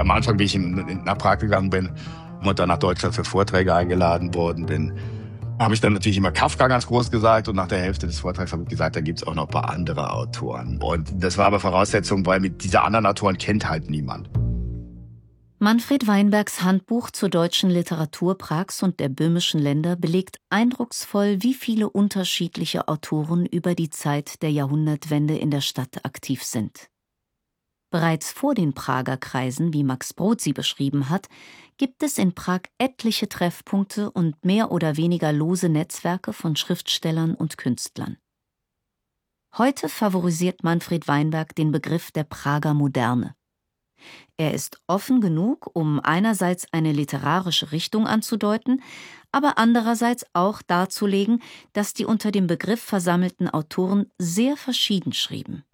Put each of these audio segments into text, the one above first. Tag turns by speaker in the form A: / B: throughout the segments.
A: Am Anfang, wie ich nach Prag gegangen bin und dann nach Deutschland für Vorträge eingeladen worden bin, habe ich dann natürlich immer Kafka ganz groß gesagt und nach der Hälfte des Vortrags habe ich gesagt, da gibt's auch noch ein paar andere Autoren. Und das war aber Voraussetzung, weil mit dieser anderen Autoren kennt halt niemand.
B: Manfred Weinbergs Handbuch zur deutschen Literatur Prags und der böhmischen Länder belegt eindrucksvoll, wie viele unterschiedliche Autoren über die Zeit der Jahrhundertwende in der Stadt aktiv sind. Bereits vor den Prager Kreisen, wie Max Brod sie beschrieben hat, gibt es in Prag etliche Treffpunkte und mehr oder weniger lose Netzwerke von Schriftstellern und Künstlern. Heute favorisiert Manfred Weinberg den Begriff der Prager Moderne. Er ist offen genug, um einerseits eine literarische Richtung anzudeuten, aber andererseits auch darzulegen, dass die unter dem Begriff versammelten Autoren sehr verschieden schrieben.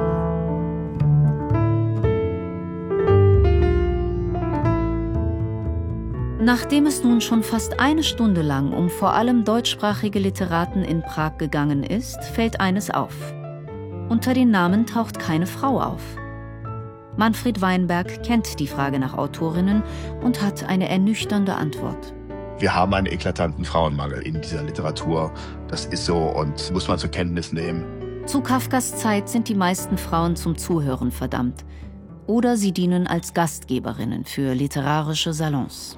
B: Nachdem es nun schon fast eine Stunde lang um vor allem deutschsprachige Literaten in Prag gegangen ist, fällt eines auf. Unter den Namen taucht keine Frau auf. Manfred Weinberg kennt die Frage nach Autorinnen und hat eine ernüchternde Antwort.
A: Wir haben einen eklatanten Frauenmangel in dieser Literatur. Das ist so und muss man zur Kenntnis nehmen.
B: Zu Kafkas Zeit sind die meisten Frauen zum Zuhören verdammt. Oder sie dienen als Gastgeberinnen für literarische Salons.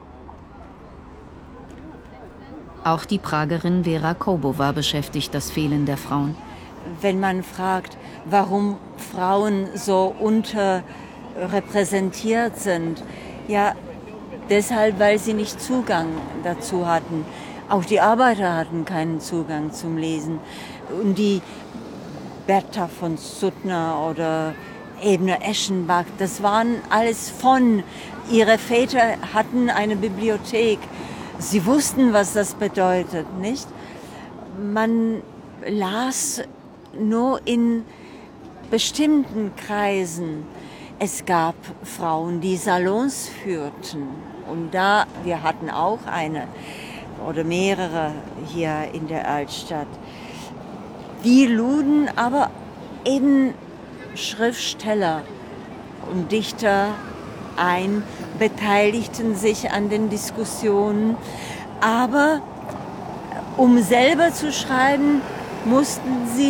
B: Auch die Pragerin Vera Koubova beschäftigt das Fehlen der Frauen.
C: Wenn man fragt, warum Frauen so unterrepräsentiert sind, ja, deshalb, weil sie nicht Zugang dazu hatten. Auch die Arbeiter hatten keinen Zugang zum Lesen. Und die Bertha von Suttner oder Ebner Eschenbach, das waren alles von. Ihre Väter hatten eine Bibliothek. Sie wussten, was das bedeutet, nicht? Man las nur in bestimmten Kreisen. Es gab Frauen, die Salons führten. Und wir hatten auch eine oder mehrere hier in der Altstadt. Die luden aber eben Schriftsteller und Dichter ein, beteiligten sich an den Diskussionen. Aber um selber zu schreiben, mussten sie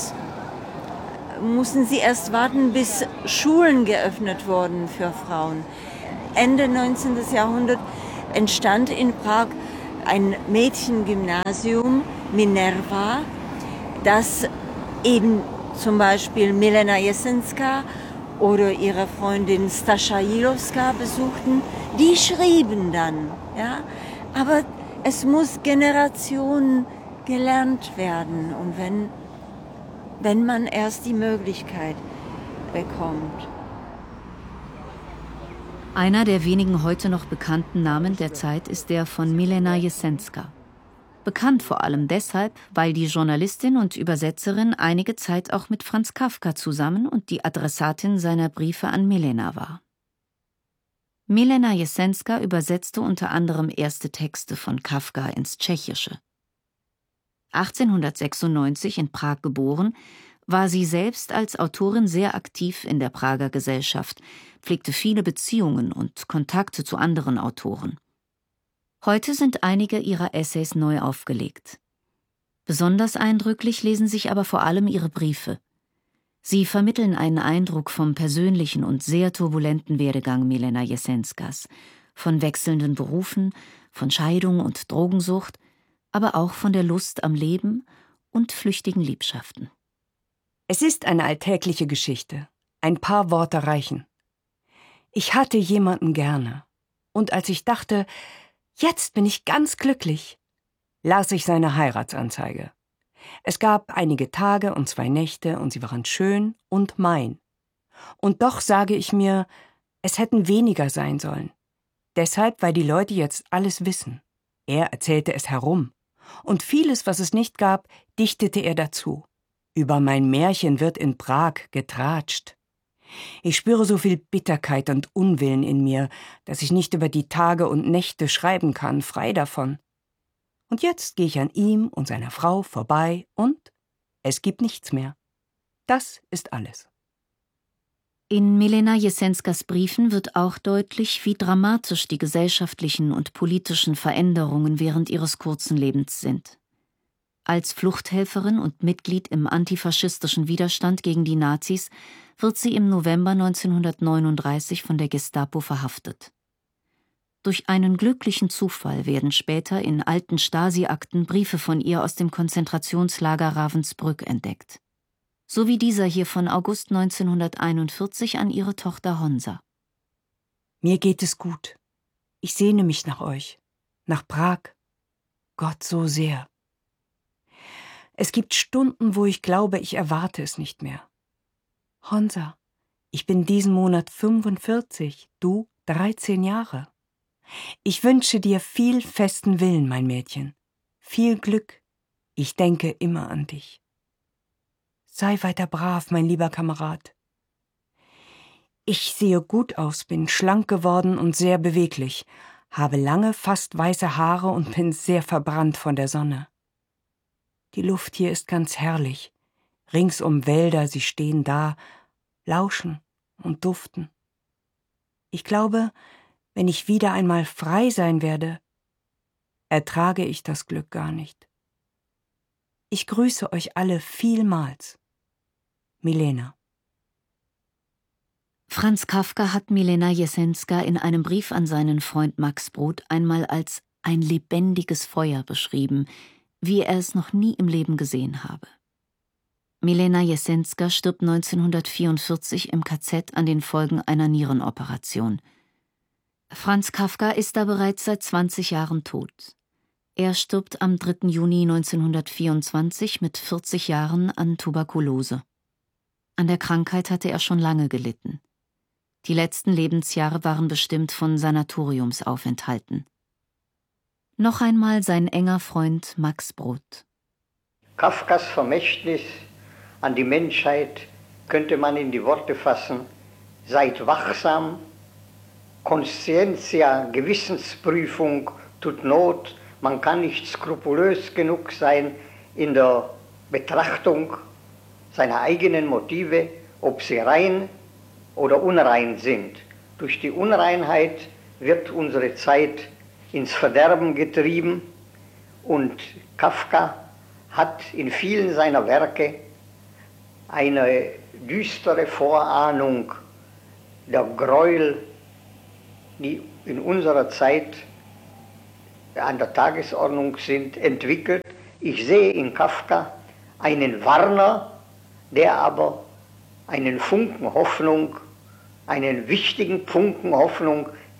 C: erst warten, bis Schulen geöffnet wurden für Frauen. Ende 19. Jahrhundert entstand in Prag ein Mädchengymnasium, Minerva, das eben zum Beispiel Milena Jesenská oder ihre Freundin Stascha Jilowska besuchten. Die schrieben dann, ja, aber es muss Generationen gelernt werden und wenn man erst die Möglichkeit bekommt.
B: Einer der wenigen heute noch bekannten Namen der Zeit ist der von Milena Jesenská. Bekannt vor allem deshalb, weil die Journalistin und Übersetzerin einige Zeit auch mit Franz Kafka zusammen und die Adressatin seiner Briefe an Milena war. Milena Jesenská übersetzte unter anderem erste Texte von Kafka ins Tschechische. 1896 in Prag geboren, war sie selbst als Autorin sehr aktiv in der Prager Gesellschaft, pflegte viele Beziehungen und Kontakte zu anderen Autoren. Heute sind einige ihrer Essays neu aufgelegt. Besonders eindrücklich lesen sich aber vor allem ihre Briefe. Sie vermitteln einen Eindruck vom persönlichen und sehr turbulenten Werdegang Milena Jesenskas, von wechselnden Berufen, von Scheidung und Drogensucht, aber auch von der Lust am Leben und flüchtigen Liebschaften.
D: Es ist eine alltägliche Geschichte. Ein paar Worte reichen. Ich hatte jemanden gerne. Und als ich dachte, jetzt bin ich ganz glücklich, las ich seine Heiratsanzeige. Es gab einige Tage und 2 Nächte und sie waren schön und mein. Und doch sage ich mir, es hätten weniger sein sollen. Deshalb, weil die Leute jetzt alles wissen. Er erzählte es herum. Und vieles, was es nicht gab, dichtete er dazu. Über mein Märchen wird in Prag getratscht. Ich spüre so viel Bitterkeit und Unwillen in mir, dass ich nicht über die Tage und Nächte schreiben kann, frei davon. Und jetzt gehe ich an ihm und seiner Frau vorbei und es gibt nichts mehr. Das ist alles.
B: In Milena Jesenskas Briefen wird auch deutlich, wie dramatisch die gesellschaftlichen und politischen Veränderungen während ihres kurzen Lebens sind. Als Fluchthelferin und Mitglied im antifaschistischen Widerstand gegen die Nazis wird sie im November 1939 von der Gestapo verhaftet. Durch einen glücklichen Zufall werden später in alten Stasi-Akten Briefe von ihr aus dem Konzentrationslager Ravensbrück entdeckt. So wie dieser hier von August 1941 an ihre Tochter Honza.
D: Mir geht es gut. Ich sehne mich nach euch, nach Prag. Gott so sehr. Es gibt Stunden, wo ich glaube, ich erwarte es nicht mehr. Honza, ich bin diesen Monat 45, du 13 Jahre. Ich wünsche dir viel festen Willen, mein Mädchen. Viel Glück. Ich denke immer an dich. Sei weiter brav, mein lieber Kamerad. Ich sehe gut aus, bin schlank geworden und sehr beweglich, habe lange, fast weiße Haare und bin sehr verbrannt von der Sonne. Die Luft hier ist ganz herrlich. Ringsum Wälder, sie stehen da, lauschen und duften. Ich glaube, wenn ich wieder einmal frei sein werde, ertrage ich das Glück gar nicht. Ich grüße euch alle vielmals. Milena.
B: Franz Kafka hat Milena Jesenska in einem Brief an seinen Freund Max Brod einmal als ein lebendiges Feuer beschrieben, wie er es noch nie im Leben gesehen habe. Milena Jesenska stirbt 1944 im KZ an den Folgen einer Nierenoperation. Franz Kafka ist da bereits seit 20 Jahren tot. Er stirbt am 3. Juni 1924 mit 40 Jahren an Tuberkulose. An der Krankheit hatte er schon lange gelitten. Die letzten Lebensjahre waren bestimmt von Sanatoriumsaufenthalten. Noch einmal sein enger Freund Max Brod.
E: Kafkas Vermächtnis an die Menschheit könnte man in die Worte fassen: Seid wachsam, Conscientia, Gewissensprüfung tut Not, man kann nicht skrupulös genug sein in der Betrachtung seiner eigenen Motive, ob sie rein oder unrein sind. Durch die Unreinheit wird unsere Zeit ins Verderben getrieben und Kafka hat in vielen seiner Werke eine düstere Vorahnung der Gräuel, die in unserer Zeit an der Tagesordnung sind, entwickelt. Ich sehe in Kafka einen Warner, der aber einen Funken Hoffnung, einen wichtigen Funken Hoffnung